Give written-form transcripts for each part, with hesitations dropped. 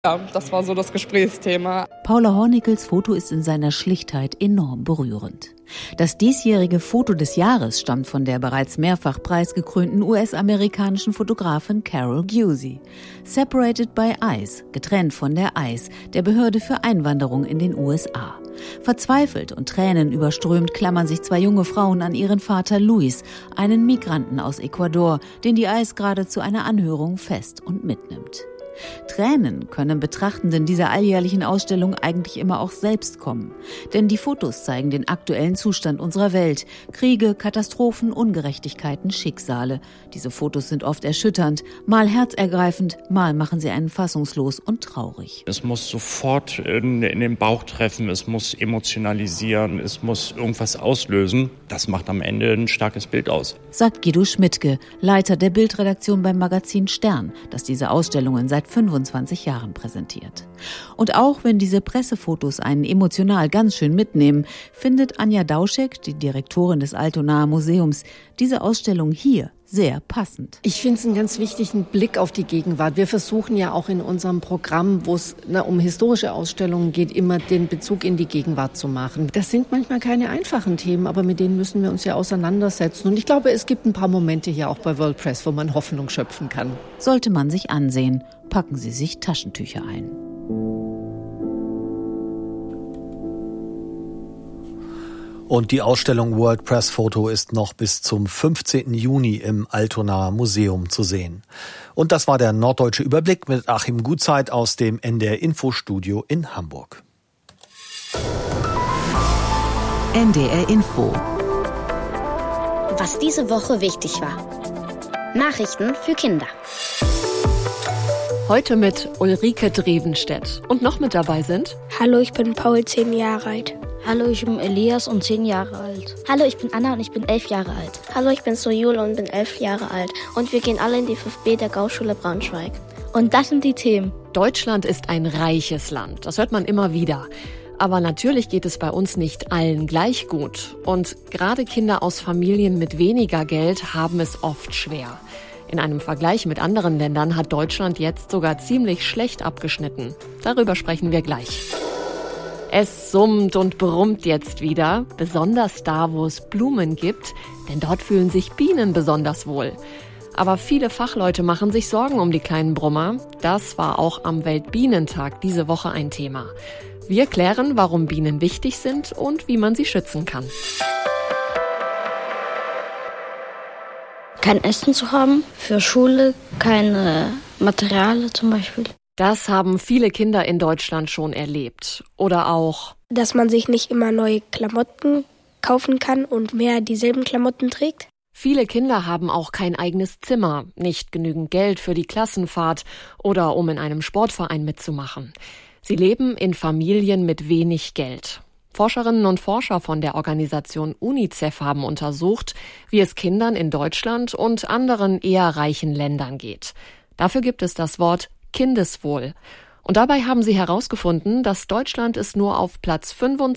Ja, das war so das Gesprächsthema. Paula Hornickels Foto ist in seiner Schlichtheit enorm berührend. Das diesjährige Foto des Jahres stammt von der bereits mehrfach preisgekrönten US-amerikanischen Fotografin Carol Giusy. Separated by ICE, getrennt von der ICE, der Behörde für Einwanderung in den USA. Verzweifelt und tränenüberströmt klammern sich zwei junge Frauen an ihren Vater Luis, einen Migranten aus Ecuador, den die ICE gerade zu einer Anhörung fest und mitnimmt. Tränen können Betrachtenden dieser alljährlichen Ausstellung eigentlich immer auch selbst kommen. Denn die Fotos zeigen den aktuellen Zustand unserer Welt. Kriege, Katastrophen, Ungerechtigkeiten, Schicksale. Diese Fotos sind oft erschütternd, mal herzergreifend, mal machen sie einen fassungslos und traurig. Es muss sofort in den Bauch treffen, es muss emotionalisieren, es muss irgendwas auslösen. Das macht am Ende ein starkes Bild aus. Sagt Guido Schmidtke, Leiter der Bildredaktion beim Magazin Stern, das diese Ausstellungen seit 25 Jahren präsentiert. Und auch wenn diese Pressefotos einen emotional ganz schön mitnehmen, findet Anja Dauschek, die Direktorin des Altonaer Museums, diese Ausstellung hier sehr passend. Ich finde es einen ganz wichtigen Blick auf die Gegenwart. Wir versuchen ja auch in unserem Programm, wo es um historische Ausstellungen geht, immer den Bezug in die Gegenwart zu machen. Das sind manchmal keine einfachen Themen, aber mit denen müssen wir uns ja auseinandersetzen. Und ich glaube, es gibt ein paar Momente hier auch bei World Press, wo man Hoffnung schöpfen kann. Sollte man sich ansehen, packen Sie sich Taschentücher ein. Und die Ausstellung World Press Photo ist noch bis zum 15. Juni im Altonaer Museum zu sehen. Und das war der Norddeutsche Überblick mit Achim Gutzeit aus dem NDR Infostudio in Hamburg. NDR Info. Was diese Woche wichtig war. Nachrichten für Kinder. Heute mit Ulrike Drevenstedt. Und noch mit dabei sind... Hallo, ich bin Paul, 10 Jahre alt. Hallo, ich bin Elias und 10 Jahre alt. Hallo, ich bin Anna und ich bin 11 Jahre alt. Hallo, ich bin Soyul und bin 11 Jahre alt. Und wir gehen alle in die 5B der Gauschule Braunschweig. Und das sind die Themen. Deutschland ist ein reiches Land. Das hört man immer wieder. Aber natürlich geht es bei uns nicht allen gleich gut. Und gerade Kinder aus Familien mit weniger Geld haben es oft schwer. In einem Vergleich mit anderen Ländern hat Deutschland jetzt sogar ziemlich schlecht abgeschnitten. Darüber sprechen wir gleich. Es summt und brummt jetzt wieder, besonders da, wo es Blumen gibt, denn dort fühlen sich Bienen besonders wohl. Aber viele Fachleute machen sich Sorgen um die kleinen Brummer. Das war auch am Weltbienentag diese Woche ein Thema. Wir klären, warum Bienen wichtig sind und wie man sie schützen kann. Kein Essen zu haben, für Schule keine Materialien zum Beispiel. Das haben viele Kinder in Deutschland schon erlebt. Oder auch, dass man sich nicht immer neue Klamotten kaufen kann und mehr dieselben Klamotten trägt. Viele Kinder haben auch kein eigenes Zimmer, nicht genügend Geld für die Klassenfahrt oder um in einem Sportverein mitzumachen. Sie leben in Familien mit wenig Geld. Forscherinnen und Forscher von der Organisation UNICEF haben untersucht, wie es Kindern in Deutschland und anderen eher reichen Ländern geht. Dafür gibt es das Wort Kindeswohl. Und dabei haben sie herausgefunden, dass Deutschland es nur auf Platz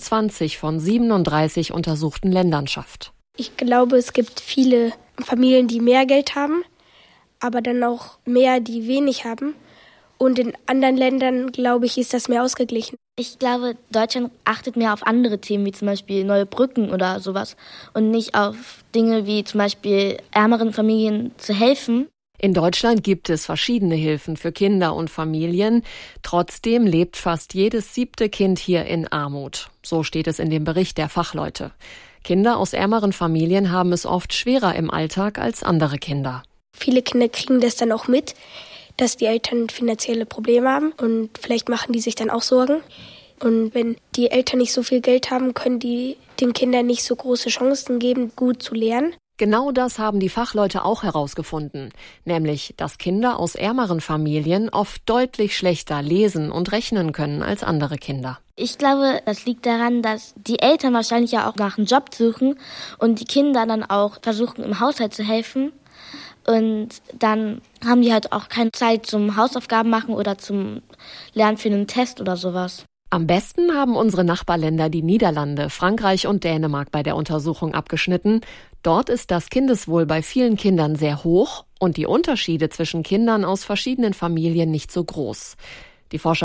25 von 37 untersuchten Ländern schafft. Ich glaube, es gibt viele Familien, die mehr Geld haben, aber dann auch mehr, die wenig haben. Und in anderen Ländern, glaube ich, ist das mehr ausgeglichen. Ich glaube, Deutschland achtet mehr auf andere Themen, wie zum Beispiel neue Brücken oder sowas. Und nicht auf Dinge wie zum Beispiel ärmeren Familien zu helfen. In Deutschland gibt es verschiedene Hilfen für Kinder und Familien. Trotzdem lebt fast jedes 7. Kind hier in Armut. So steht es in dem Bericht der Fachleute. Kinder aus ärmeren Familien haben es oft schwerer im Alltag als andere Kinder. Viele Kinder kriegen das dann auch mit, dass die Eltern finanzielle Probleme haben und vielleicht machen die sich dann auch Sorgen. Und wenn die Eltern nicht so viel Geld haben, können die den Kindern nicht so große Chancen geben, gut zu lernen. Genau das haben die Fachleute auch herausgefunden, nämlich, dass Kinder aus ärmeren Familien oft deutlich schlechter lesen und rechnen können als andere Kinder. Ich glaube, das liegt daran, dass die Eltern wahrscheinlich ja auch nach einem Job suchen und die Kinder dann auch versuchen, im Haushalt zu helfen. Und dann haben die halt auch keine Zeit zum Hausaufgaben machen oder zum Lernen für einen Test oder sowas. Am besten haben unsere Nachbarländer die Niederlande, Frankreich und Dänemark bei der Untersuchung abgeschnitten. Dort ist das Kindeswohl bei vielen Kindern sehr hoch und die Unterschiede zwischen Kindern aus verschiedenen Familien nicht so groß. Die Forscher